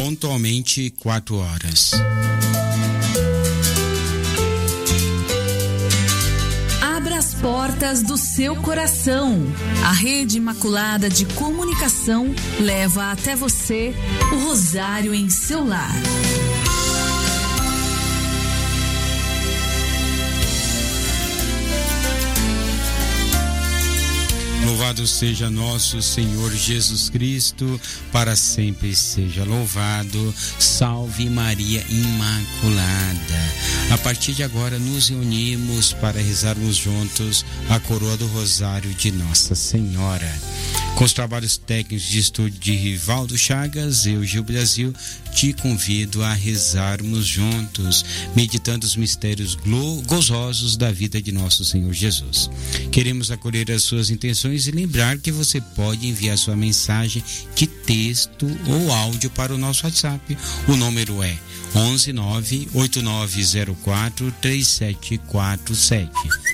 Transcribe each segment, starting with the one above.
pontualmente 4 horas. Abra as portas do seu coração. A Rede Imaculada de Comunicação leva até você o rosário em seu lar. Louvado seja nosso Senhor Jesus Cristo, para sempre seja louvado. Salve Maria Imaculada. A partir de agora nos reunimos para rezarmos juntos a coroa do Rosário de Nossa Senhora. Com os trabalhos técnicos de estúdio de Rivaldo Chagas, eu, Gil Brasil, te convido a rezarmos juntos, meditando os mistérios gozosos da vida de nosso Senhor Jesus. Queremos acolher as suas intenções e lembrar que você pode enviar sua mensagem de texto ou áudio para o nosso WhatsApp. O número é 11989043747.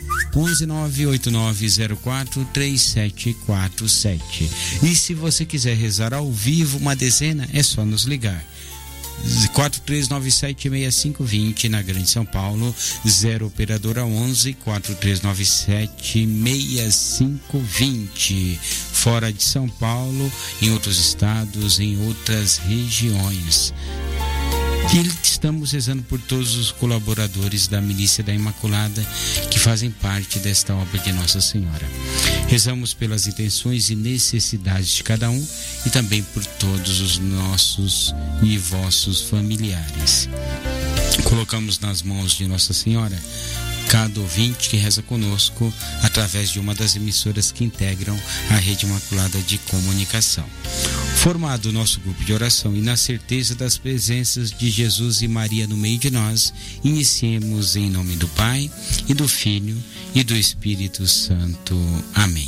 11989043747. E se você quiser rezar ao vivo uma dezena, é só nos ligar. 4397-6520 na Grande São Paulo, 0 operadora 11 4397-6520. Fora de São Paulo, em outros estados, em outras regiões. E estamos rezando por todos os colaboradores da Milícia da Imaculada que fazem parte desta obra de Nossa Senhora. Rezamos pelas intenções e necessidades de cada um e também por todos os nossos e vossos familiares. Colocamos nas mãos de Nossa Senhora cada ouvinte que reza conosco através de uma das emissoras que integram a Rede Imaculada de Comunicação. Formado o nosso grupo de oração e na certeza das presenças de Jesus e Maria no meio de nós, iniciemos em nome do Pai, e do Filho, e do Espírito Santo. Amém.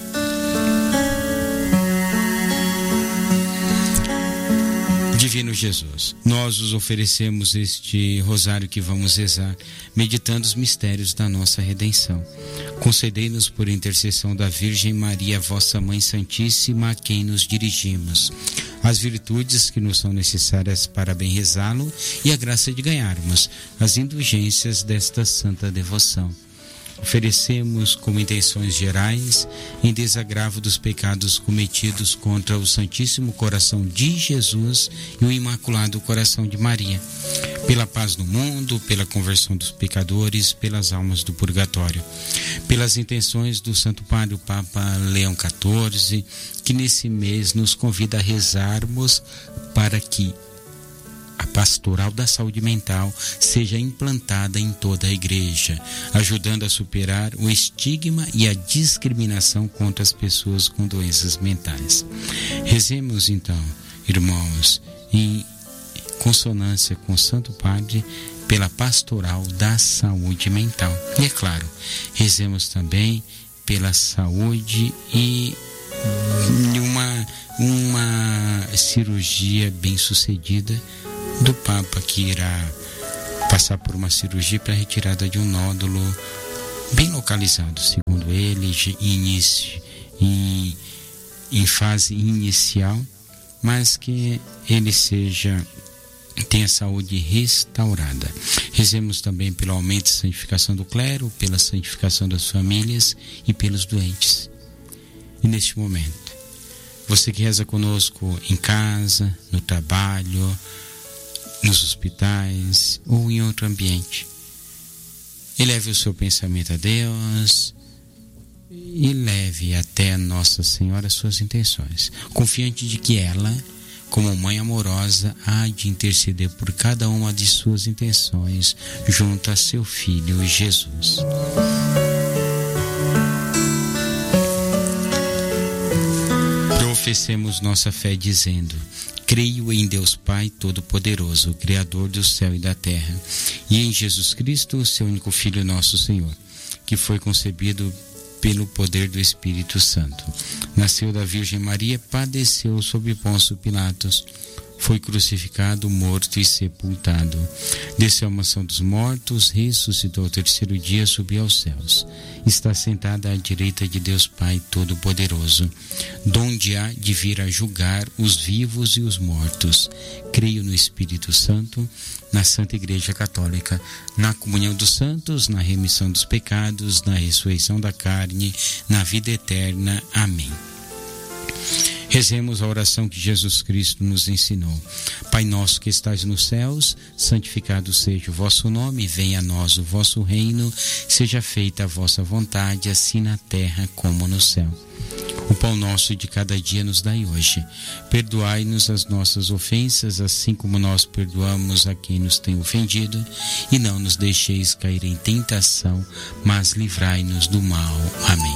Divino Jesus, nós os oferecemos este rosário que vamos rezar, meditando os mistérios da nossa redenção. Concedei-nos por intercessão da Virgem Maria, vossa Mãe Santíssima, a quem nos dirigimos, as virtudes que nos são necessárias para bem rezá-lo e a graça de ganharmos as indulgências desta santa devoção. Oferecemos como intenções gerais, em desagravo dos pecados cometidos contra o Santíssimo Coração de Jesus e o Imaculado Coração de Maria, pela paz no mundo, pela conversão dos pecadores, pelas almas do purgatório, pelas intenções do Santo Padre, o Papa Leão XIV, que nesse mês nos convida a rezarmos para que a pastoral da saúde mental seja implantada em toda a igreja, ajudando a superar o estigma e a discriminação contra as pessoas com doenças mentais. Rezemos então, irmãos, em consonância com o Santo Padre, pela pastoral da saúde mental. E é claro, rezemos também pela saúde e uma cirurgia bem-sucedida do Papa, que irá passar por uma cirurgia para a retirada de um nódulo bem localizado, segundo ele, em fase inicial, mas que ele tenha saúde restaurada. Rezemos também pelo aumento e santificação do clero, pela santificação das famílias e pelos doentes. E neste momento, você que reza conosco em casa, no trabalho, nos hospitais ou em outro ambiente, eleve o seu pensamento a Deus e leve até a Nossa Senhora suas intenções, confiante de que ela, como mãe amorosa, há de interceder por cada uma de suas intenções junto a seu Filho Jesus. Professemos nossa fé dizendo: creio em Deus Pai Todo-Poderoso, Criador do céu e da terra, e em Jesus Cristo, seu único Filho, nosso Senhor, que foi concebido pelo poder do Espírito Santo. Nasceu da Virgem Maria, padeceu sob Pôncio Pilatos, foi crucificado, morto e sepultado. Desceu à mansão dos mortos, ressuscitou ao terceiro dia, subiu aos céus. Está sentada à direita de Deus Pai Todo-Poderoso, donde há de vir a julgar os vivos e os mortos. Creio no Espírito Santo, na Santa Igreja Católica, na comunhão dos santos, na remissão dos pecados, na ressurreição da carne, na vida eterna. Amém. Rezemos a oração que Jesus Cristo nos ensinou. Pai nosso que estais nos céus, santificado seja o vosso nome, venha a nós o vosso reino, seja feita a vossa vontade, assim na terra como no céu. O pão nosso de cada dia nos dai hoje. Perdoai-nos as nossas ofensas, assim como nós perdoamos a quem nos tem ofendido, e não nos deixeis cair em tentação, mas livrai-nos do mal. Amém.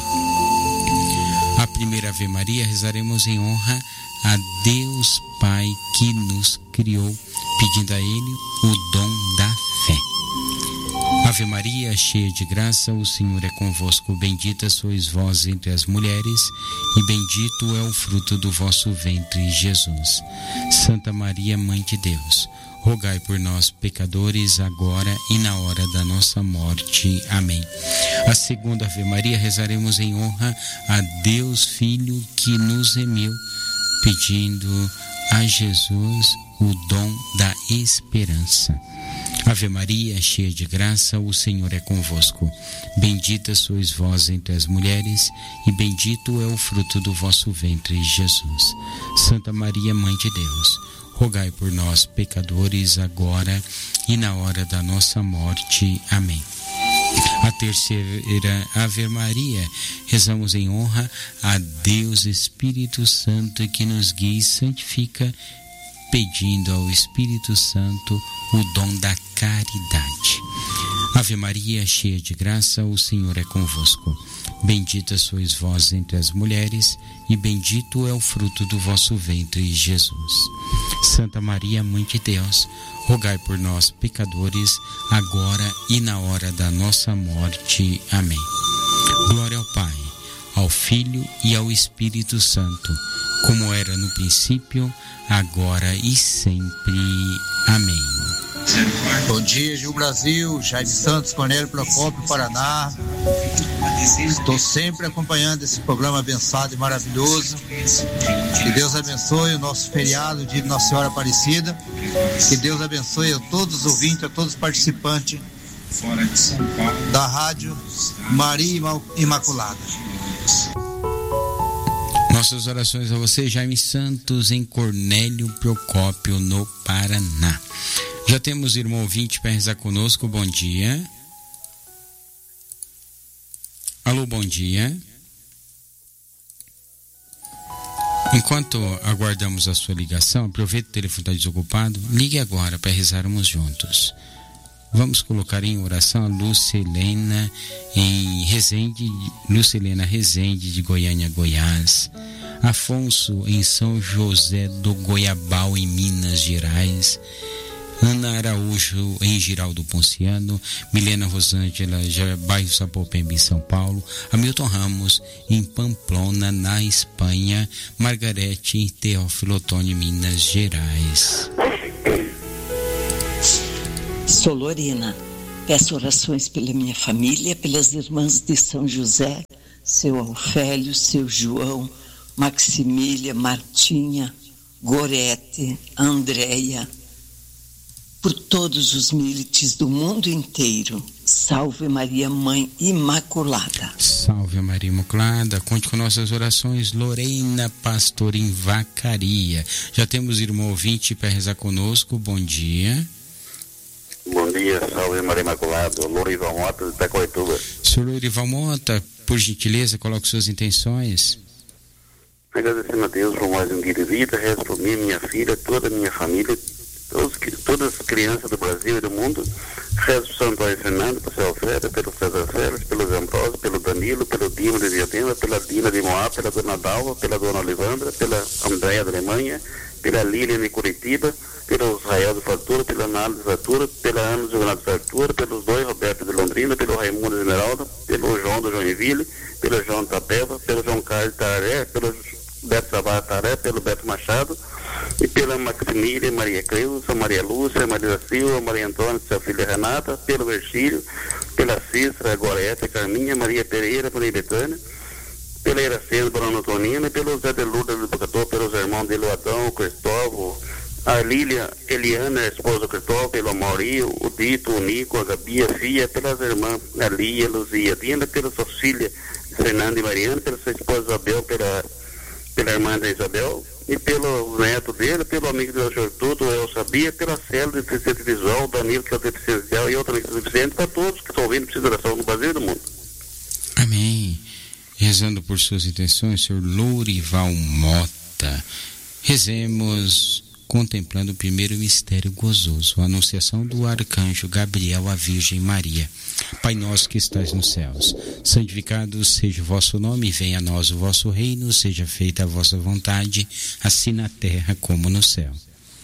A primeira Ave Maria rezaremos em honra a Deus Pai que nos criou, pedindo a Ele o dom da fé. Ave Maria, cheia de graça, o Senhor é convosco. Bendita sois vós entre as mulheres, e bendito é o fruto do vosso ventre, Jesus. Santa Maria, Mãe de Deus, rogai por nós, pecadores, agora e na hora da nossa morte. Amém. A segunda Ave Maria rezaremos em honra a Deus Filho que nos remiu, pedindo a Jesus o dom da esperança. Ave Maria, cheia de graça, o Senhor é convosco. Bendita sois vós entre as mulheres, e bendito é o fruto do vosso ventre, Jesus. Santa Maria, Mãe de Deus, rogai por nós, pecadores, agora e na hora da nossa morte. Amém. A terceira Ave Maria, rezamos em honra a Deus Espírito Santo que nos guia e santifica, pedindo ao Espírito Santo o dom da caridade. Ave Maria, cheia de graça, o Senhor é convosco. Bendita sois vós entre as mulheres, e bendito é o fruto do vosso ventre, Jesus. Santa Maria, Mãe de Deus, rogai por nós, pecadores, agora e na hora da nossa morte. Amém. Glória ao Pai, ao Filho e ao Espírito Santo, como era no princípio, agora e sempre. Amém. Bom dia, Gil Brasil, Jair Santos, Cornélio Procópio, Paraná. Estou sempre acompanhando esse programa abençoado e maravilhoso. Que Deus abençoe o nosso feriado, dia de Nossa Senhora Aparecida. Que Deus abençoe a todos os ouvintes, a todos os participantes da Rádio Maria Imaculada. Nossas orações a você, Jaime Santos, em Cornélio Procópio, no Paraná. Já temos irmão ouvinte para rezar conosco. Bom dia. Alô, bom dia. Enquanto aguardamos a sua ligação, aproveite o telefone está desocupado, ligue agora para rezarmos juntos. Vamos colocar em oração a Lucilena Rezende, de Goiânia, Goiás. Afonso, em São José do Goiabal, em Minas Gerais. Ana Araújo, em Giraldo Ponciano. Milena Rosângela, bairro Sapopemba, em São Paulo. Hamilton Ramos, em Pamplona, na Espanha. Margarete, em Teófilo Otoni, Minas Gerais. Sou Lorena. Peço orações pela minha família, pelas irmãs de São José, seu Ofélio, seu João, Maximília, Martinha, Gorete, Andréia, por todos os milites do mundo inteiro. Salve Maria, Mãe Imaculada. Salve Maria Imaculada. Conte com nossas orações. Lorena, pastor em Vacaria. Já temos irmão ouvinte para rezar conosco. Bom dia. Bom dia, salve Maria Imaculada. Lourival Mota, de Itacoituba. Senhor Lourival Mota, por gentileza, coloque suas intenções. Agradecendo a Deus por mais um dia de vida. Rezo por mim, minha filha, toda a minha família, todas as crianças do Brasil e do mundo. Rezo por Santo Antônio Fernando, pelo seu Alfredo, pelo César Félix, pelo Zé Ambrósio, pelo Danilo, pelo Dino de Diadema, pela Dina de Moab, pela Dona Dalva, pela Dona Olivandra, pela Andréia da Alemanha, pela Lília de Curitiba, pelo Israel de Fartura, pela Nala de Fartura, pela Ana de Jornal de Fartura, pelos dois Roberto de Londrina, pelo Raimundo de Esmeralda, pelo João de Joinville, pelo João de Tapeva, pelo João Carlos de Tararé, pelo Beto Sabar Taré, pelo Beto Machado, e pela Maximília, Maria Cleusa, Maria Lúcia, Maria da Silva, Maria Antônia, sua filha Renata, pelo Virgílio, pela Cícera, Gorete, Carminha, Maria Pereira, Maria Betânia, pela Iracema, Dona Antonina, e pelo Zé de Lourdes do Educador, pelos irmãos dele, o Adão, o Cristóvão, a Lília, Eliana, a esposa do Cristóvão, pelo Maurício, o Dito, o Nico, a Gabi, a Fia, pelas irmãs, a Lia, a Luzia, a Dina, pela sua filha, Fernanda e Mariana, pela sua esposa Isabel, pela irmã da Isabel, e pelo neto dele, pelo amigo do Jortudo, eu sabia, pela célula de deficiência visual, Danilo, que é o deficiencial, e outra deficiente, para todos que estão ouvindo precisa de oração no Brasil e do mundo. Amém. Rezando por suas intenções, Senhor Lourival Mota. Rezemos contemplando o primeiro mistério gozoso, a anunciação do arcanjo Gabriel à Virgem Maria. Pai nosso que estais nos céus, santificado seja o vosso nome, venha a nós o vosso reino, seja feita a vossa vontade, assim na terra como no céu.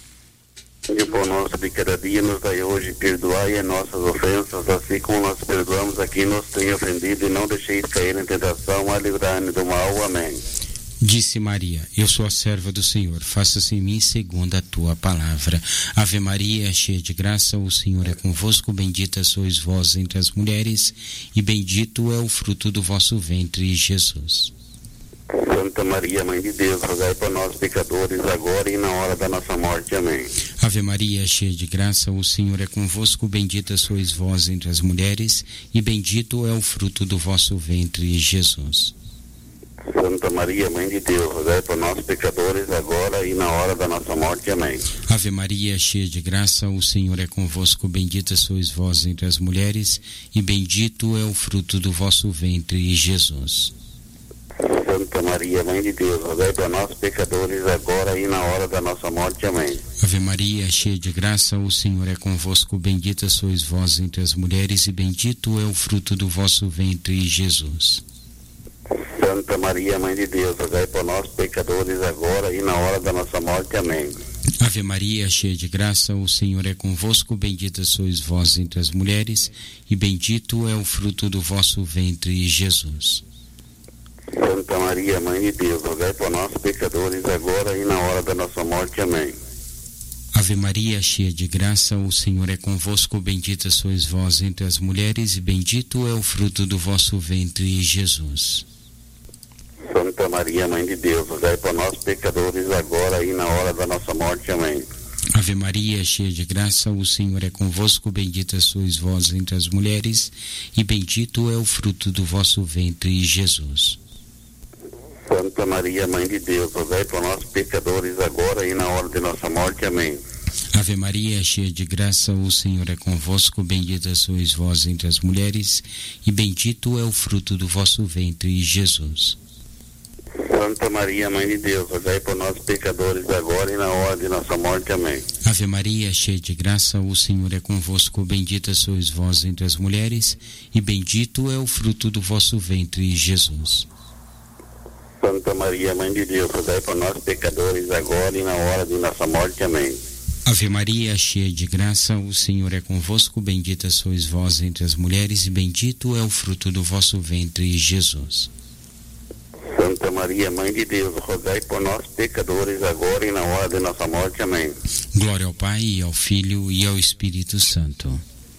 E o pão nosso de cada dia nos dai hoje, perdoai as nossas ofensas, assim como nós perdoamos a quem nos tem ofendido, e não deixeis cair em tentação, mas livrai-nos do mal. Amém. Disse Maria, eu sou a serva do Senhor, faça-se em mim segundo a tua palavra. Ave Maria, cheia de graça, o Senhor é convosco, bendita sois vós entre as mulheres, e bendito é o fruto do vosso ventre, Jesus. Santa Maria, Mãe de Deus, rogai por nós pecadores, agora e na hora da nossa morte. Amém. Ave Maria, cheia de graça, o Senhor é convosco, bendita sois vós entre as mulheres, e bendito é o fruto do vosso ventre, Jesus. Santa Maria, Mãe de Deus, rogai por nós pecadores, agora e na hora da nossa morte. Amém. Ave Maria, cheia de graça, o Senhor é convosco, bendita sois vós entre as mulheres, e bendito é o fruto do vosso ventre, Jesus. Santa Maria, Mãe de Deus, rogai por nós pecadores, agora e na hora da nossa morte. Amém. Ave Maria, cheia de graça, o Senhor é convosco, bendita sois vós entre as mulheres, e bendito é o fruto do vosso ventre, Jesus. Santa Maria, Mãe de Deus, rogai por nós pecadores, agora e na hora da nossa morte. Amém. Ave Maria, cheia de graça, o Senhor é convosco, bendita sois vós entre as mulheres, e bendito é o fruto do vosso ventre, Jesus. Santa Maria, Mãe de Deus, rogai por nós pecadores, agora e na hora da nossa morte. Amém. Ave Maria, cheia de graça, o Senhor é convosco, bendita sois vós entre as mulheres, e bendito é o fruto do vosso ventre, Jesus. Santa Maria, Mãe de Deus, rogai por nós pecadores, agora e na hora da nossa morte. Amém. Ave Maria, cheia de graça, o Senhor é convosco, bendita sois vós entre as mulheres, e bendito é o fruto do vosso ventre, Jesus. Santa Maria, Mãe de Deus, rogai por nós pecadores, agora e na hora de nossa morte. Amém. Ave Maria, cheia de graça, o Senhor é convosco, bendita sois vós entre as mulheres, e bendito é o fruto do vosso ventre, Jesus. Santa Maria, Mãe de Deus, rogai por nós pecadores, agora e na hora de nossa morte. Amém. Ave Maria, cheia de graça, o Senhor é convosco, bendita sois vós entre as mulheres, e bendito é o fruto do vosso ventre, Jesus. Santa Maria, Mãe de Deus, rogai por nós pecadores, agora e na hora de nossa morte. Amém. Ave Maria, cheia de graça, o Senhor é convosco, bendita sois vós entre as mulheres, e bendito é o fruto do vosso ventre, Jesus. Santa Maria, Mãe de Deus, rogai por nós pecadores, agora e na hora de nossa morte. Amém. Glória ao Pai, e ao Filho, e ao Espírito Santo.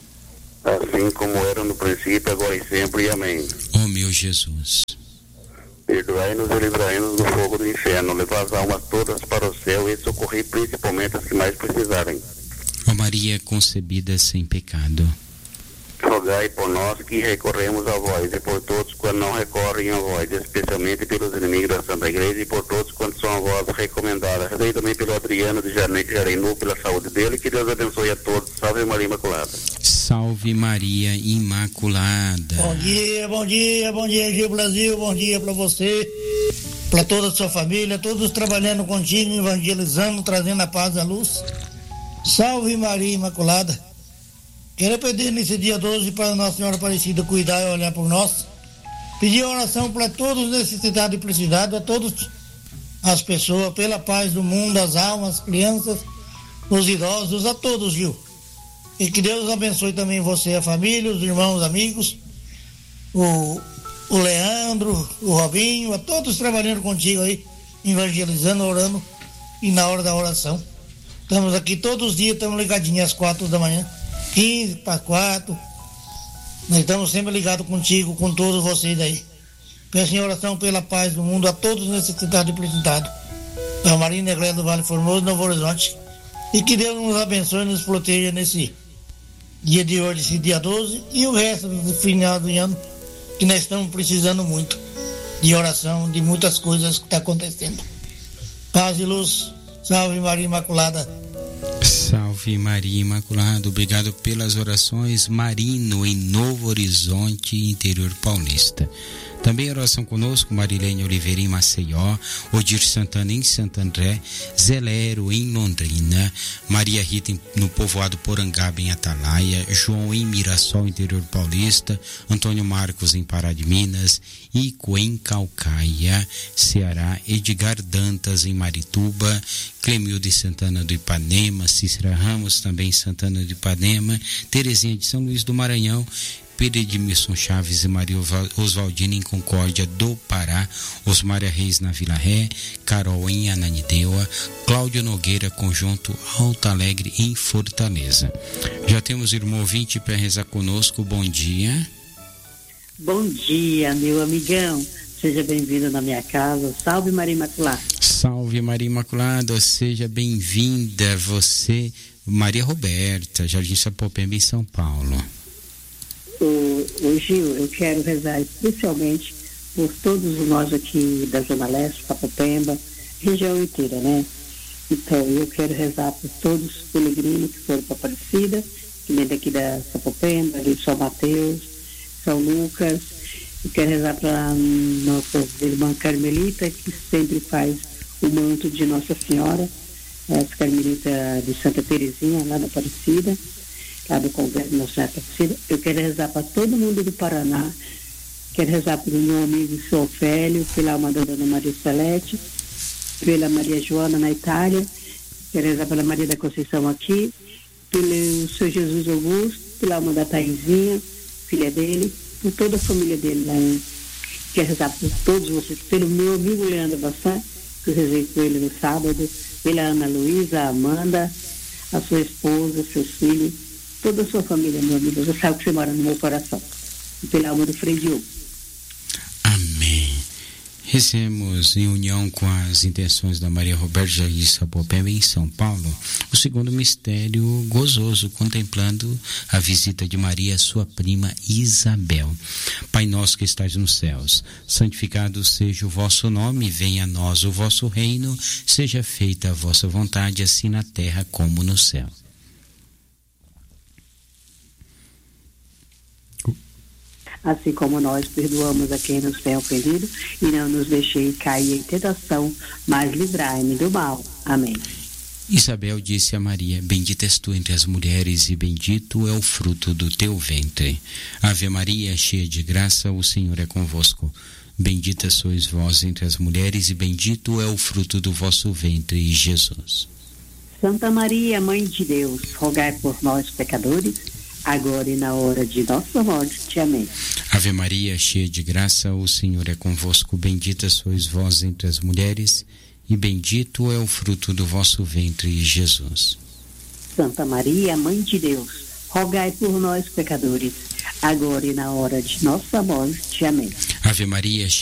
Assim como era no princípio, agora e sempre. Amém. Ó meu Jesus, perdoai-nos e livrai-nos do fogo do inferno, levai as almas todas para o céu e socorrei principalmente as que mais precisarem. ó Maria concebida sem pecado, rogai por nós que recorremos a vós e por todos quando não recorrem a vós, especialmente pelos inimigos da Santa Igreja e por todos quantos são a vós recomendados. Rezei também pelo Adriano de Jarenu, pela saúde dele, que Deus abençoe a todos. Salve Maria Imaculada. Salve Maria Imaculada. Bom dia, Gil Brasil, bom dia para você, para toda a sua família, todos trabalhando contigo, evangelizando, trazendo a paz e a luz. Salve Maria Imaculada. Quero pedir nesse dia 12 para Nossa Senhora Aparecida cuidar e olhar por nós. Pedir oração para todos necessitados e precisados, a todas as pessoas, pela paz do mundo, as almas, as crianças, os idosos, a todos, Gil. E que Deus abençoe também você, a família, os irmãos, os amigos, o Leandro, o Robinho, a todos trabalhando contigo aí, evangelizando, orando e na hora da oração. Estamos aqui todos os dias, estamos ligadinhos às 4 da manhã, 15 para 4. Nós estamos sempre ligados contigo, com todos vocês aí. Peço em oração pela paz do mundo a todos os necessitados e precisados. Da Marinha Negra do Vale Formoso, Novo Horizonte. E que Deus nos abençoe e nos proteja nesse dia de hoje, esse dia 12, e o resto do final do ano, que nós estamos precisando muito de oração, de muitas coisas que estão acontecendo. Paz e luz. Salve Maria Imaculada. Salve Maria Imaculada. Obrigado pelas orações. Marino, em Novo Horizonte, interior paulista. Também oração conosco, Marilene Oliveira em Maceió, Odir Santana em Santo André, Zelero em Londrina, Maria Rita no povoado Porangaba em Atalaia, João em Mirassol, interior paulista, Antônio Marcos em Pará de Minas, Ico em Calcaia, Ceará, Edgar Dantas em Marituba, Clemilde Santana do Ipanema, Cícera Ramos também em Santana do Ipanema, Terezinha de São Luís do Maranhão, Pedro Edmilson Chaves e Maria Oswaldina em Concórdia do Pará, Osmária Reis na Vila Ré, Carol em Ananindeua, Cláudio Nogueira, Conjunto Alto Alegre em Fortaleza. Já temos irmão ouvinte para rezar conosco. Bom dia. Bom dia, meu amigão. Seja bem-vindo na minha casa. Salve Maria Imaculada. Salve Maria Imaculada, seja bem-vinda você, Maria Roberta, Jardim Sapopemba em São Paulo. O Gil, eu quero rezar especialmente por todos nós aqui da Zona Leste, Sapopemba, região inteira, né? Então, eu quero rezar por todos os peregrinos que foram para Aparecida, que vem daqui da Sapopemba, de São Mateus, São Lucas. Eu quero rezar para nossa irmã Carmelita, que sempre faz o manto de Nossa Senhora, essa Carmelita de Santa Terezinha, lá da Aparecida, lá do Convento de Nossa Senhora Aparecida. Eu quero rezar para todo mundo do Paraná, quero rezar pelo meu amigo São Ofélio, pela alma da Dona Maria Celeste, pela Maria Joana na Itália, quero rezar pela Maria da Conceição aqui, pelo Seu Jesus Augusto, pela alma da Taizinha, filha dele, por toda a família dele lá. Quero rezar por todos vocês, pelo meu amigo Leandro Bassan, que eu rezei com ele no sábado, pela Ana Luísa, a Amanda, a sua esposa, seus filhos, toda a sua família, meu amigo. Você sabe que você mora no meu coração. E pela alma do Frei Diogo. Amém. Rezemos em união com as intenções da Maria Roberta Jardim Sapopemba em São Paulo, o segundo mistério gozoso, contemplando a visita de Maria, sua prima Isabel. Pai nosso que estais nos céus, santificado seja o vosso nome, venha a nós o vosso reino, seja feita a vossa vontade, assim na terra como no céu. Assim como nós perdoamos a quem nos tem ofendido, e não nos deixei cair em tentação, mas livrai-me do mal. Amém. Isabel disse a Maria: bendita és tu entre as mulheres, e bendito é o fruto do teu ventre. Ave Maria, cheia de graça, o Senhor é convosco. Bendita sois vós entre as mulheres, e bendito é o fruto do vosso ventre, Jesus. Santa Maria, Mãe de Deus, rogai por nós, pecadores, agora e na hora de nossa morte. Amém. Ave Maria, cheia de graça, o Senhor é convosco. Bendita sois vós entre as mulheres, e bendito é o fruto do vosso ventre, Jesus. Santa Maria, Mãe de Deus, rogai por nós, pecadores, agora e na hora de nossa morte. Amém. Ave Maria,